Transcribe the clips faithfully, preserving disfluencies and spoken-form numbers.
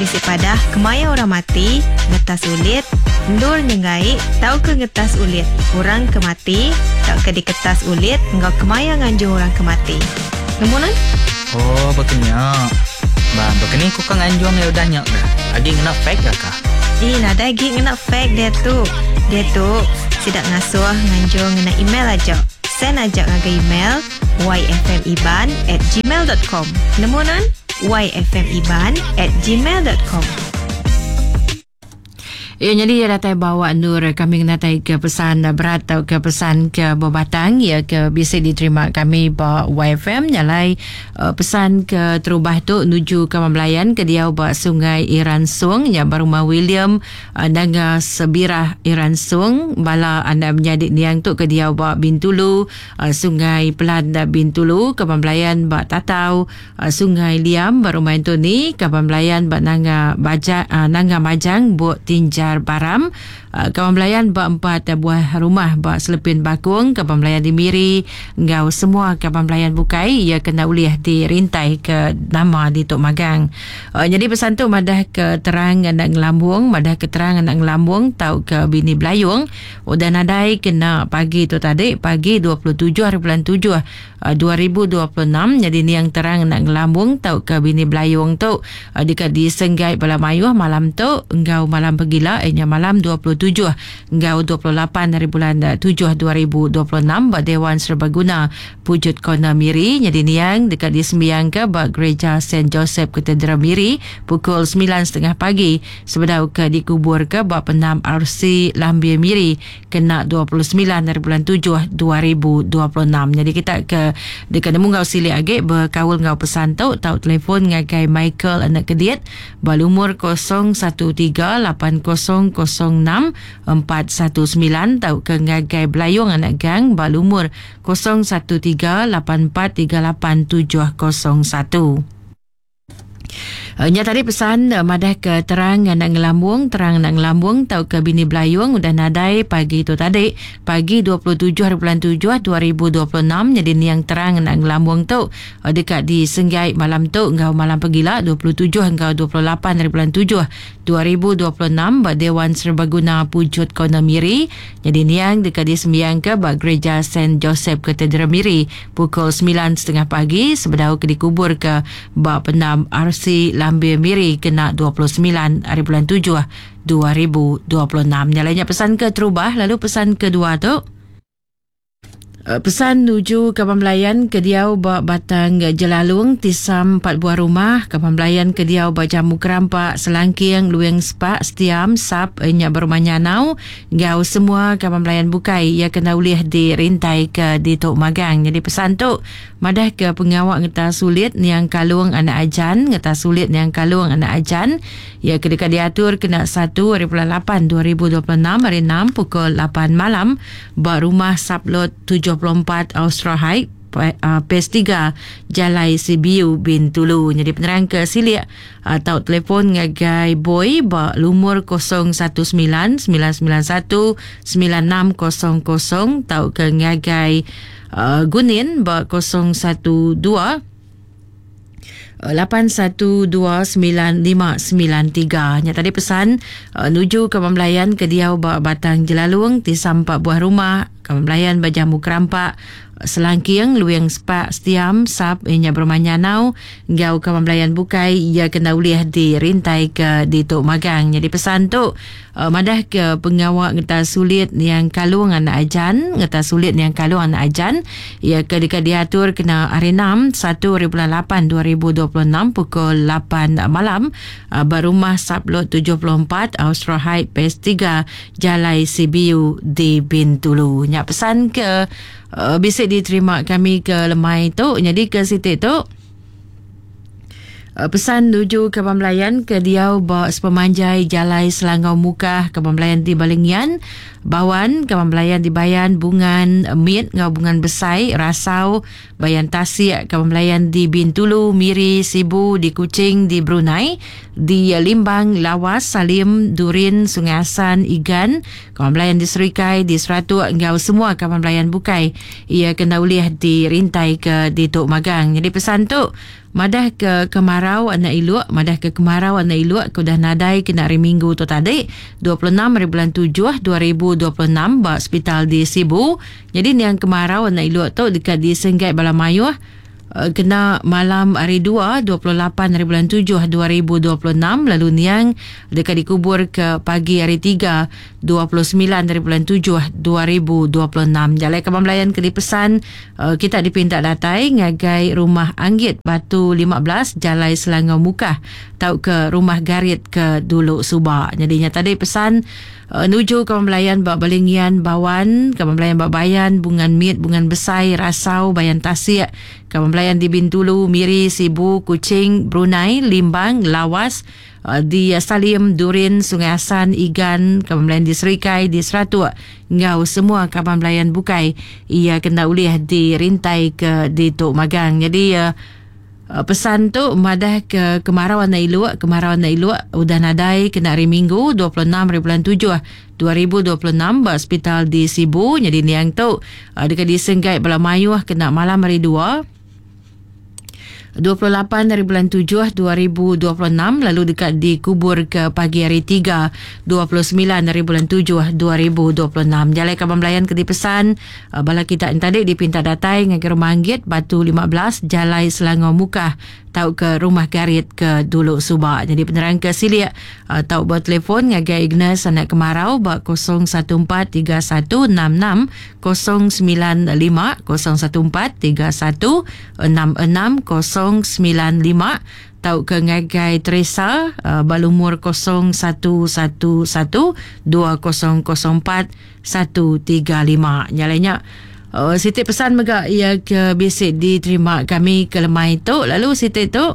Isi padah, kemaya orang mati, ngetas ulit, ndur nyengai, tau ke ngetas ulit, orang kemati, tau ke di kertas ulit, engkau kemaya nganjung orang kemati. Namunan? Oh, betulnya. Bah, begini kau kan nganjung ya udah nyak dah. Lagi kena fake dah kah? Ih, nada lagi kena fake dia tu. Dia tu, sidak ngasuh nganjung ngena email aja. Send aja ngaga email y f m iban at gmail dot com. Namunan? y f m iban at gmail dot com. Ya, jadi ya datai bawa Nur kami natai ke pesan berat atau ke pesan ke Bobatang ya ke bisa diterima kami bawa Y F M nyalai uh, pesan ke terubah tu menuju ke Mamblayan ke dia bawa Sungai Iransung ya Barumah William uh, Nanga Sebirah Iransung bala anda menjadi niang tu ke dia bawa Bintulu uh, Sungai Pelan Bintulu ke Mamblayan bawa Tatau uh, Sungai Liam Barumah Antoni ke Mamblayan bawa Nanga Baja uh, Nanga Majang buat Tinjar Baram uh, Kawan Melayan bak empat buah rumah bak Selepin Bakung Kawan Melayan di Miri ngau semua Kawan Melayan bukai ia kena uliah di rintai ke nama di Tok Magang. uh, jadi pesan tu madah ke terang anak ngelambung madah ke terang anak ngelambung tau ke bini Belayung udah nadai kena pagi tu tadi pagi dua puluh tujuh hari bulan tujuh uh, dua ribu dua puluh enam jadi ni yang terang anak ngelambung tau ke bini Belayung tu uh, dekat di Senggai Balamayuh malam tu engkau malam pergilah nya malam dua puluh tujuh hingga dua puluh lapan hari bulan tujuh dua ribu dua puluh enam bak Dewan Serbaguna Pujut Kona Miri jadi niang dekat di sembiang ke bak Gereja Saint Joseph Katedral Miri pukul sembilan tiga puluh pagi sebedau ke dikubur ke bak Penam R C Lambia Miri kena dua puluh sembilan hari bulan tujuh dua ribu dua puluh enam. Jadi kita ke dekat nemu ngau sili age berkawul ngau pesan tu tau telefon ngagai Michael anak kediet balumur kosong satu tiga lapan kosong kosong enam empat satu sembilan tau ke ngagai Belayung anak gang balumur kosong satu tiga lapan empat tiga lapan tujuh kosong satu. Uh, nya tadi pesan uh, madah ke terang anak ngelambung terang anak ngelambung tau ke bini Belayung udah nadai pagi tu tadi pagi dua puluh tujuh hari bulan tujuh dua ribu dua puluh enam jadi ni yang terang anak ngelambung tu uh, dekat di Senggai malam tu engkau malam pergilah dua puluh tujuh engkau dua puluh lapan hari bulan tujuh dua ribu dua puluh enam bak Dewan Serbaguna Pujut Kona Miri jadi ni yang dekat di sembiang ke bak Gereja Saint Joseph Katedral Miri pukul sembilan tiga puluh pagi sebedau ke dikubur ke bak Penam R C Lambia Miri kena dua puluh sembilan hari bulan tujuh dua ribu dua puluh enam. Nyalanya pesan ke terubah lalu pesan kedua tu Uh, pesan nuju Kampung Melayan ke Diau bak Batang Jelalung Tisam empat buah rumah Kampung Melayan ke Diau bak Jamu Kerampak Selangking Lueng Sepak Setiam Sap Nya Berumahnya Nau Gau semua Kampung Melayan bukai ia kena ulih di rintai ke di Tok Magang. Jadi pesan tu madah ke pengawak ngeta sulit niang kalung anak ajan ngeta sulit niang kalung anak ajan ia kedekat diatur kena satu hari bulan lapan dua ribu dua puluh enam hari enam pukul lapan malam bak rumah Saplot tujuh puluh empat Austra High uh, P S tiga Jalai Sibiu Bintulu. Jadi penerang ke silik atau uh, telefon ngagai boy bak lumur kosong satu sembilan sembilan sembilan satu sembilan enam kosong kosong tau ke ngagai uh, Gunin bak kosong satu dua lapan satu dua sembilan lima sembilan tiga. Nya tadi pesan uh, nuju ke Melayan ke Diau bak Batang Jelalung Tisam empat buah rumah Kampung Melayan bak Jamu Kerampak Selangking Lueng Sepak Setiam Sap Nya Berumahnya Nau Gau Kampung Melayan bukai ia kena ulih di rintai ke di Tok Magang. Jadi pesan tu uh, madah ke pengawak ngeta sulit yang kalung anak ajan ngeta sulit yang kalung anak ajan ia ke dekat diatur kena hari enam satu hari bulan lapan dua ribu dua puluh enam pukul lapan malam uh, berumah Saplot tujuh puluh empat Austra High P S tiga Jalai Sibiu di Bintulu. Nya pesan ke uh, bisa diterima kami ke lemai tu jadi ke situ tu Uh, pesan nuju ke Melayan ke Diau bak Sepemanjai Jalai Selangau Mukah ke Melayan di Balingian Bawan ke Melayan di Bayan Bungan Mit ngau Bungan Besai Rasau Bayan Tasik ke Melayan di Bintulu Miri Sibu di Kuching di Brunei di Limbang, Lawas, Salim, Durin, Sungai Asan, Igan, kawan belayan di Serikai, di Seratu, engkau semua kawan belayan Bukai. Ia kena ulih di Rintai ke di Tok Magang. Jadi pesan tu, madah ke kemarau anak iluk, madah ke kemarau anak iluk, kau dah nadai kena hari minggu tu tadi, dua puluh enam hari bulan tujuh dua ribu dua puluh enam, bak hospital di Sibu. Jadi ni yang kemarau anak iluk tu dekat di Senggai Balamayuh, kena malam hari dua, dua puluh lapan hari bulan tujuh dua ribu dua puluh enam. Lalu niang dekat dikubur ke pagi hari tiga, dua puluh sembilan hari bulan tujuh dua ribu dua puluh enam. Jalai kawan belayan ke dipesan, uh, kita dipinta datai ngagai rumah Anggit Batu lima belas, Jalai Selangor Mukah, tau ke rumah Garit ke Duluk Subak. Jadinya tadi pesan Uh, nuju kawan belayan bak Balingian Bawan, kawan belayan bak Bayan, Bungan Mit, Bungan Besai, Rasau, Bayan Tasik, kawan belayan di Bintulu, Miri, Sibu, Kuching, Brunei, Limbang, Lawas, uh, di Salim, Durin, Sungai Asan, Igan, kawan belayan di Serikai, di Seratu, ngau semua kawan belayan Bukai. Ia kena ulih di Rintai ke di Tok Magang. Jadi uh, Uh, pesan tu madah ke kemarau anak iluk, kemarau anak iluk udah nadai kena hari minggu dua puluh enam hari bulan tujuh dua ribu dua puluh enam, bak hospital di Sibu. Jadi ni yang tu uh, dekat di Senggai Balamayuh kena malam hari dua, dua puluh lapan hari bulan tujuh dua ribu dua puluh enam. Lalu dekat dikubur ke pagi hari tiga, dua puluh sembilan hari bulan tujuh dua ribu dua puluh enam. Jalai kawan belayan ke dipesan, uh, bala kita yang tadi dipinta datai ngagai rumah Anggit Batu lima belas, Jalai Selangor Mukah, tau ke rumah Garit ke Duluk Subak. Jadi penerang ke silia uh, tau buat telefon ngagai Ignas anak kemarau bak kosong satu empat tiga satu enam enam kosong sembilan lima, kosong satu empat tiga satu enam enam kosong sembilan lima, tau ke ngagai Teresa uh, balumur kosong satu satu satu dua kosong kosong empat satu tiga lima. Nyalanya Uh, Siti pesan mega ia ke bisik diterima kami ke lemai tu. Lalu Siti tu uh,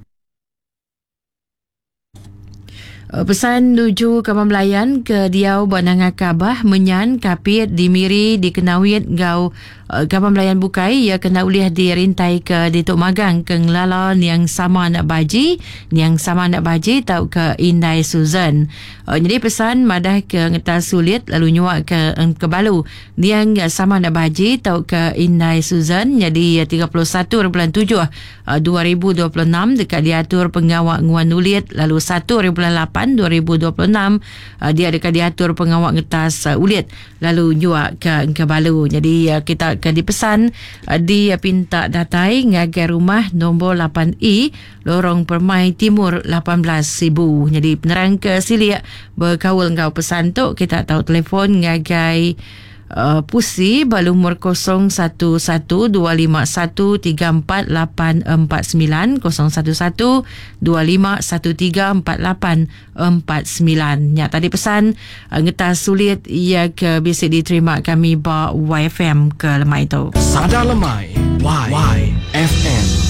pesan nuju kawan belayan ke Diau Bananga Kabah, Menyan, Kapit, Dimiri, di Kenawit, Gau uh, kawan belayan Bukai. Ia kena ulih di Rintai ke di Tok Magang ke Ngelala niang sama nak baji, niang sama nak baji tau ke Indai Susan. Uh, jadi pesan madah ke Ngetal Sulit, lalu nyuak ke ke Balu niang sama nak baji tau ke Indai Susan. Jadi tiga puluh satu bulan tujuh dua ribu dua puluh enam dekat diatur pengawak Nguan Ulit. Lalu satu bulan lapan dua ribu dua puluh enam uh, dia dekat diatur pengawak Ngetas uh, Ulit. Lalu nyuak ke ke Balu. Jadi uh, kita akan dipesan uh, dia pinta datai ngagai rumah nombor lapan I, Lorong Permai Timur lapan belas Sibu. Jadi penerang ke silia berkawal ngau pesan tu kita tahu telefon ngagai Uh, Pusi balumur kosong satu satu dua lima satu tiga empat lapan empat sembilan, kosong satu satu dua lima satu tiga empat lapan empat sembilan. Ya, tadi pesan uh, Ngetas Sulit ia ke bisik diterima kami ba Y F M ke lemai tu. Sadar Lemai Y F M.